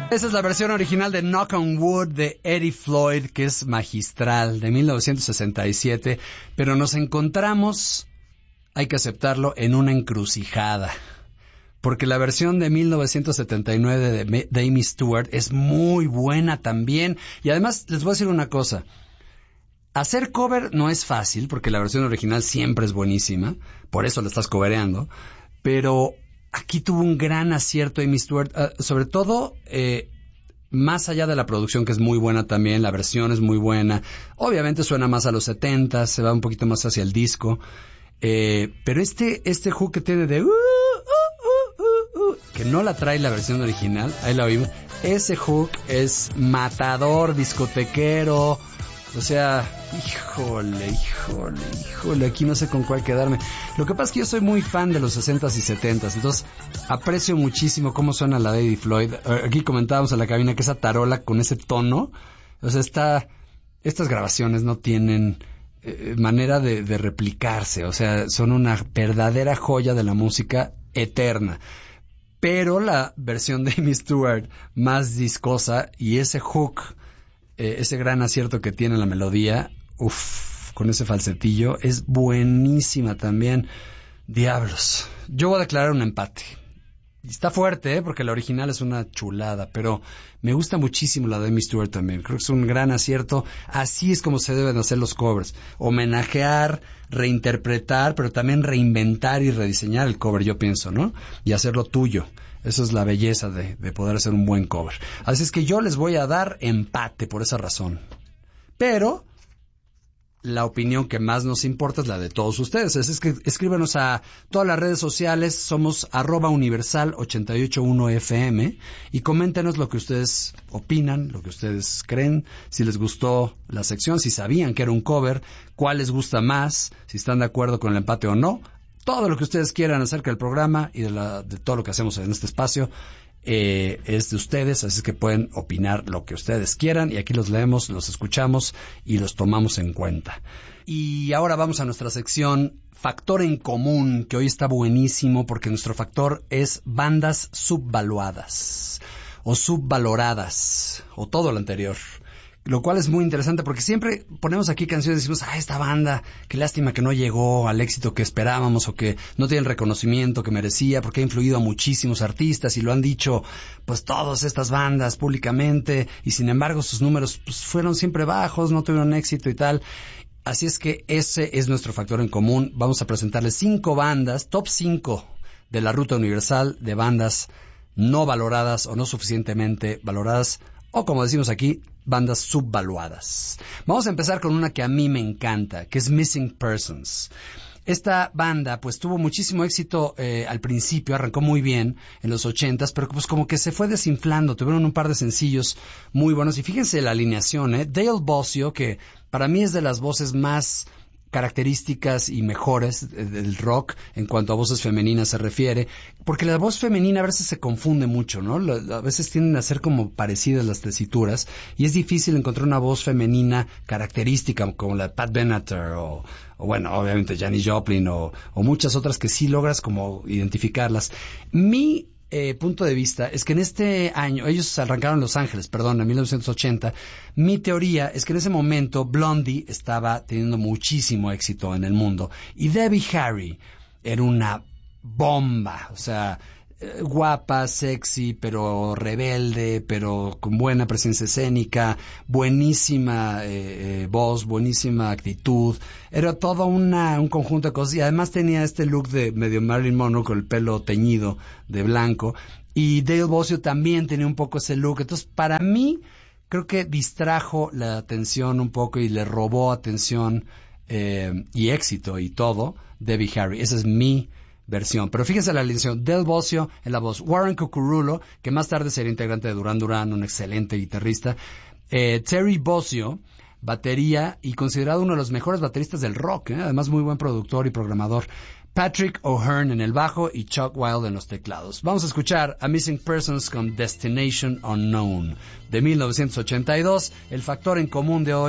Esa es la versión original de Knock on Wood de Eddie Floyd, que es magistral, de 1967, pero nos encontramos, hay que aceptarlo, en una encrucijada. Porque la versión de 1979 de Amy Stewart es muy buena también. Y además, les voy a decir una cosa. Hacer cover no es fácil, porque la versión original siempre es buenísima. Por eso la estás covereando. Pero aquí tuvo un gran acierto Amy Stewart. Sobre todo, más allá de la producción, que es muy buena también. La versión es muy buena. Obviamente suena más a los 70, se va un poquito más hacia el disco. Pero este hook que tiene de... que no la trae la versión original, ahí la oímos. Ese hook es matador, discotequero, o sea, híjole, aquí no sé con cuál quedarme. Lo que pasa es que yo soy muy fan de los 60s y 70s, entonces aprecio muchísimo cómo suena la de Eddie Floyd. Aquí comentábamos en la cabina que esa tarola con ese tono, o sea, estas grabaciones no tienen manera de replicarse, o sea, son una verdadera joya de la música eterna. Pero la versión de Amy Stewart más discosa y ese hook, ese gran acierto que tiene la melodía, con ese falsetillo, es buenísima también. Diablos. Yo voy a declarar un empate. Está fuerte, porque la original es una chulada, pero me gusta muchísimo la de Amy Stewart también. Creo que es un gran acierto. Así es como se deben hacer los covers. Homenajear, reinterpretar, pero también reinventar y rediseñar el cover, yo pienso, ¿no? Y hacerlo tuyo. Eso es la belleza de poder hacer un buen cover. Así es que yo les voy a dar empate por esa razón. Pero la opinión que más nos importa es la de todos ustedes. Es que escríbenos a todas las redes sociales, somos @universal881fm y coméntenos lo que ustedes opinan, lo que ustedes creen, si les gustó la sección, si sabían que era un cover, cuál les gusta más, si están de acuerdo con el empate o no. Todo lo que ustedes quieran acerca del programa y de todo lo que hacemos en este espacio es de ustedes, así que pueden opinar lo que ustedes quieran y aquí los leemos, los escuchamos y los tomamos en cuenta. Y ahora vamos a nuestra sección Factor en Común, que hoy está buenísimo porque nuestro factor es bandas subvaluadas o subvaloradas o todo lo anterior. Lo cual es muy interesante porque siempre ponemos aquí canciones y decimos, esta banda, qué lástima que no llegó al éxito que esperábamos o que no tiene el reconocimiento que merecía porque ha influido a muchísimos artistas y lo han dicho pues todas estas bandas públicamente y sin embargo sus números pues, fueron siempre bajos, no tuvieron éxito y tal. Así es que ese es nuestro factor en común. Vamos a presentarles 5 bandas, top 5 de la ruta universal de bandas no valoradas o no suficientemente valoradas o como decimos aquí, bandas subvaluadas. Vamos a empezar con una que a mí me encanta, que es Missing Persons. Esta banda pues tuvo muchísimo éxito al principio, arrancó muy bien en los 80s, pero pues como que se fue desinflando, tuvieron un par de sencillos muy buenos y fíjense la alineación, Dale Bossio, que para mí es de las voces más características y mejores del rock en cuanto a voces femeninas se refiere, porque la voz femenina a veces se confunde mucho, ¿no? A veces tienden a ser como parecidas las tesituras y es difícil encontrar una voz femenina característica como la de Pat Benatar o bueno, obviamente Janis Joplin o muchas otras que sí logras como identificarlas. Mi punto de vista es que en este año, ellos arrancaron en Los Ángeles, en 1980, mi teoría es que en ese momento Blondie estaba teniendo muchísimo éxito en el mundo y Debbie Harry era una bomba, o sea, guapa, sexy, pero rebelde, pero con buena presencia escénica, buenísima voz, buenísima actitud. Era todo un conjunto de cosas y además tenía este look de medio Marilyn Monroe con el pelo teñido de blanco y Dale Bossio también tenía un poco ese look. Entonces, para mí, creo que distrajo la atención un poco y le robó atención y éxito y todo Debbie Harry. Esa es mi versión. Pero fíjense la alineación: Del Bossio en la voz, Warren Cucurulo, que más tarde sería integrante de Duran Duran, un excelente guitarrista, Terry Bossio, batería y considerado uno de los mejores bateristas del rock, además muy buen productor y programador, Patrick O'Hearn en el bajo y Chuck Wilde en los teclados. Vamos a escuchar a Missing Persons con Destination Unknown de 1982, el factor en común de hoy.